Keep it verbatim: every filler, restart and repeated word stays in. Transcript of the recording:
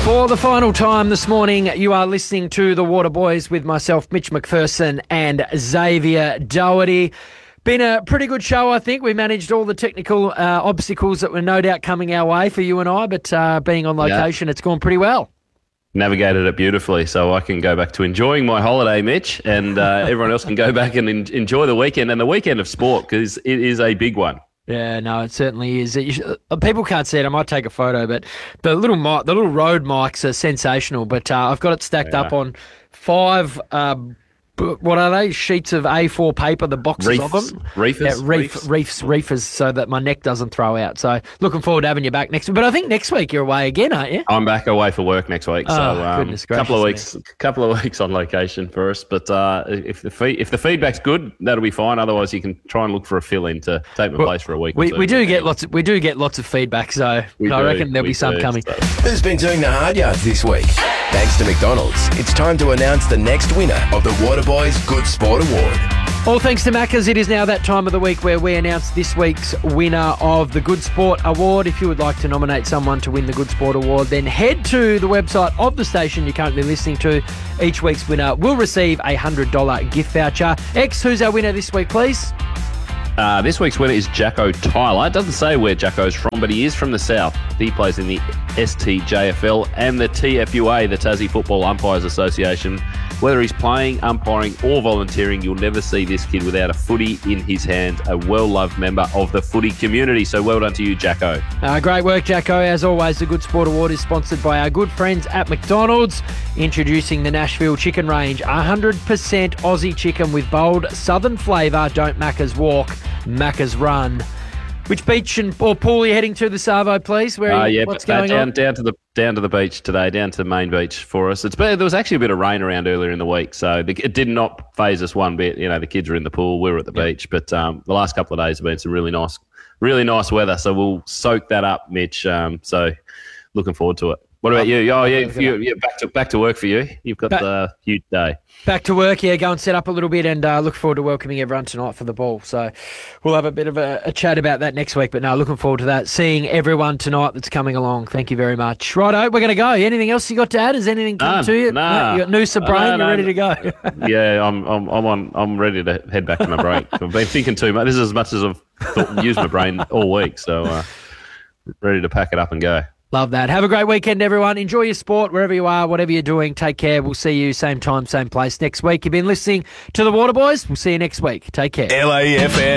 For the final time this morning, you are listening to The Water Boys with myself, Mitch McPherson, and Xavier Doherty. Been a pretty good show, I think. We managed all the technical uh, obstacles that were no doubt coming our way for you and I, but uh, being on location, yeah. It's gone pretty well. Navigated it beautifully, so I can go back to enjoying my holiday, Mitch, and uh, everyone else can go back and en- enjoy the weekend and the weekend of sport, because it is a big one. Yeah, no, it certainly is. It, should, uh, people can't see it. I might take a photo, but the little mic, the little road mics are sensational. But uh, I've got it stacked yeah. up on five. Uh, what are they? Sheets of A four paper, the boxes reefs, of them. Reefers. Yeah, reef, reefs. reefs, reefers, so that my neck doesn't throw out. So looking forward to having you back next week. But I think next week you're away again, aren't you? I'm back away for work next week. Oh, so um, goodness gracious, couple of weeks, man. couple of weeks on location for us. But uh, if the fee- if the feedback's good, that'll be fine. Otherwise, you can try and look for a fill-in to take my well, place for a week. We or two. we do get lots. Of, we do get lots of feedback. So we I do, reckon there'll we be some do, coming. So. Who's been doing the hard yards this week? Thanks to McDonald's, it's time to announce the next winner of the Waterboys Good Sport Award. All thanks to Macca's, it is now that time of the week where we announce this week's winner of the Good Sport Award. If you would like to nominate someone to win the Good Sport Award, then head to the website of the station you're currently listening to. Each week's winner will receive a one hundred dollars gift voucher. X, who's our winner this week, please? Uh, this week's winner is Jacko Tyler. It doesn't say where Jacko's from, but he is from the south. He plays in the S T J F L and the T F U A, the Tassie Football Umpires Association. Whether he's playing, umpiring or volunteering, you'll never see this kid without a footy in his hand, a well-loved member of the footy community. So well done to you, Jacko. Uh, great work, Jacko. As always, the Good Sport Award is sponsored by our good friends at McDonald's, introducing the Nashville Chicken Range. one hundred percent Aussie chicken with bold southern flavour. Don't Macca's walk, Macca's run. Which beach and or pool are you heading to this Arvo, please? Where are you, uh, yeah, what's but, uh, going down, on? Down to the down to the beach today, down to the main beach for us. It's been, there was actually a bit of rain around earlier in the week, so the, it did not phase us one bit. You know, the kids were in the pool, we were at the yep. beach, but um, the last couple of days have been some really nice, really nice weather. So we'll soak that up, Mitch. Um, so looking forward to it. What about you? Oh, yeah, you, yeah, back to back to work for you. You've got back, the huge day. Back to work, yeah. Go and set up a little bit, and uh, look forward to welcoming everyone tonight for the ball. So we'll have a bit of a, a chat about that next week. But no, looking forward to that. Seeing everyone tonight that's coming along. Thank you very much. Righto, we're going to go. Anything else you got to add? Has anything come nah, to you? Nah. No, you got Noosa brain. No, You're no, ready to go. yeah, I'm. I'm. I'm on. I'm ready to head back to my break. I've been thinking too much. This is as much as I've thought, used my brain all week. So uh, ready to pack it up and go. Love that. Have a great weekend, everyone. Enjoy your sport wherever you are, whatever you're doing. Take care. We'll see you same time, same place next week. You've been listening to The Water Boys. We'll see you next week. Take care. L A F M.